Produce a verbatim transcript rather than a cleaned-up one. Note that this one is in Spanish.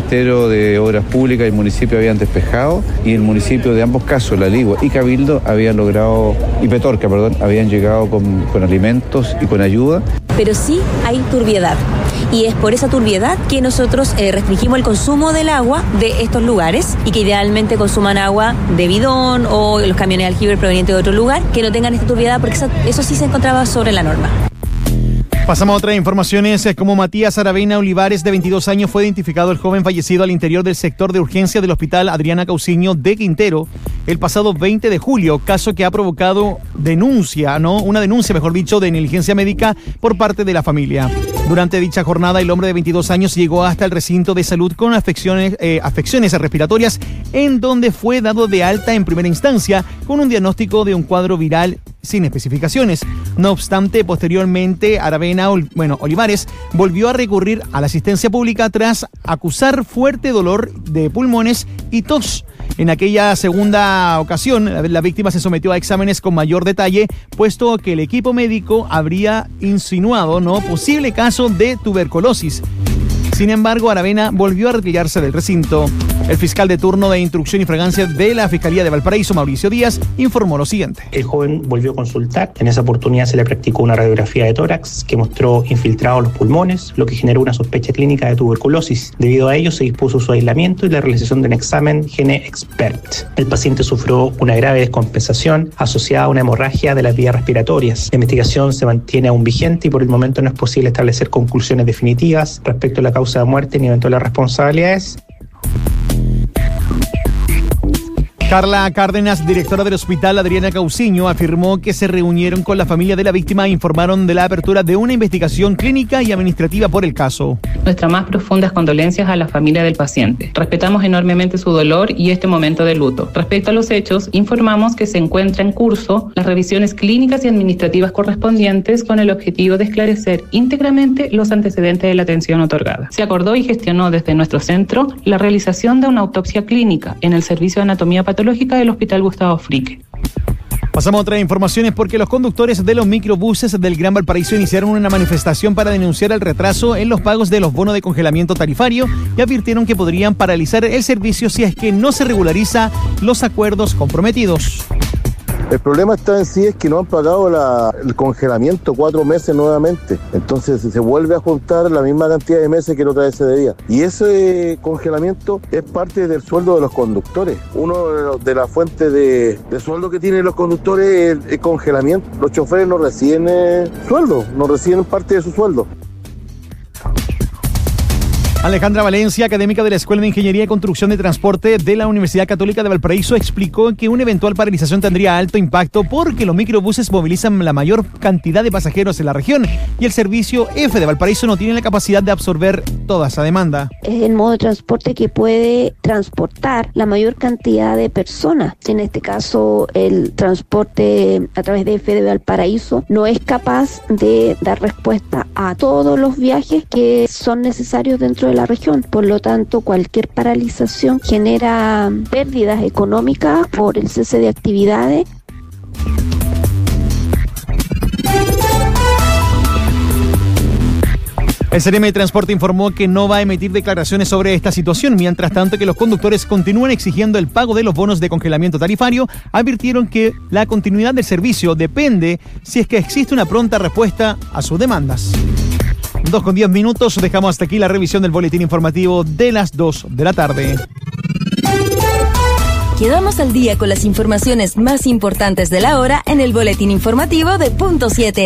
Ministerio de Obras Públicas y el municipio habían despejado, y el municipio de ambos casos, La Ligua y Cabildo, habían logrado, y Petorca, perdón, habían llegado con, con alimentos y con ayuda. Pero sí hay turbiedad, y es por esa turbiedad que nosotros eh, restringimos el consumo del agua de estos lugares, y que idealmente consuman agua de bidón o los camiones de aljibe provenientes de otro lugar, que no tengan esta turbiedad, porque eso, eso sí se encontraba sobre la norma. Pasamos a otras informaciones. Como Matías Aravena Olivares, de veintidós años, fue identificado el joven fallecido al interior del sector de urgencia del Hospital Adriana Cauciño de Quintero el pasado veinte de julio, caso que ha provocado denuncia, ¿no? Una denuncia, mejor dicho, de negligencia médica por parte de la familia. Durante dicha jornada, el hombre de veintidós años llegó hasta el recinto de salud con afecciones, eh, afecciones respiratorias, en donde fue dado de alta en primera instancia con un diagnóstico de un cuadro viral sin especificaciones. No obstante, posteriormente, Aravena, bueno, Olivares volvió a recurrir a la asistencia pública tras acusar fuerte dolor de pulmones y tos. En aquella segunda ocasión, la víctima se sometió a exámenes con mayor detalle, puesto que el equipo médico habría insinuado, ¿no?, posible caso de tuberculosis. Sin embargo, Aravena volvió a retirarse del recinto. El fiscal de turno de instrucción y fragancia de la Fiscalía de Valparaíso, Mauricio Díaz, informó lo siguiente. El joven volvió a consultar. En esa oportunidad se le practicó una radiografía de tórax que mostró infiltrados los pulmones, lo que generó una sospecha clínica de tuberculosis. Debido a ello, se dispuso su aislamiento y la realización de un examen GeneXpert. El paciente sufrió una grave descompensación asociada a una hemorragia de las vías respiratorias. La investigación se mantiene aún vigente y por el momento no es posible establecer conclusiones definitivas respecto a la causa de muerte ni eventuales responsabilidades. Carla Cárdenas, directora del Hospital Adriana Cauciño, afirmó que se reunieron con la familia de la víctima e informaron de la apertura de una investigación clínica y administrativa por el caso. Nuestras más profundas condolencias a la familia del paciente. Respetamos enormemente su dolor y este momento de luto. Respecto a los hechos, informamos que se encuentra en curso las revisiones clínicas y administrativas correspondientes con el objetivo de esclarecer íntegramente los antecedentes de la atención otorgada. Se acordó y gestionó desde nuestro centro la realización de una autopsia clínica en el Servicio de Anatomía Patológica del Hospital Gustavo Frique. Pasamos a otras informaciones porque los conductores de los microbuses del Gran Valparaíso iniciaron una manifestación para denunciar el retraso en los pagos de los bonos de congelamiento tarifario y advirtieron que podrían paralizar el servicio si es que no se regulariza los acuerdos comprometidos. El problema está en sí es que no han pagado la, el congelamiento cuatro meses nuevamente. Entonces se vuelve a juntar la misma cantidad de meses que la otra vez se debía. Y ese congelamiento es parte del sueldo de los conductores. Uno de, los, de las fuentes de, de sueldo que tienen los conductores es el, el congelamiento. Los choferes no reciben eh, sueldo, no reciben parte de su sueldo. Alejandra Valencia, académica de la Escuela de Ingeniería y Construcción de Transporte de la Universidad Católica de Valparaíso, explicó que una eventual paralización tendría alto impacto porque los microbuses movilizan la mayor cantidad de pasajeros en la región y el servicio F de Valparaíso no tiene la capacidad de absorber toda esa demanda. Es el modo de transporte que puede transportar la mayor cantidad de personas. En este caso, el transporte a través de F de Valparaíso no es capaz de dar respuesta a todos los viajes que son necesarios dentro de la región. Por lo tanto, cualquier paralización genera pérdidas económicas por el cese de actividades. El C N M de Transporte informó que no va a emitir declaraciones sobre esta situación, mientras tanto que los conductores continúan exigiendo el pago de los bonos de congelamiento tarifario. Advirtieron que la continuidad del servicio depende si es que existe una pronta respuesta a sus demandas. Dos con diez minutos, dejamos hasta aquí la revisión del boletín informativo de las dos de la tarde. Quedamos al día con las informaciones más importantes de la hora en el boletín informativo de Punto siete.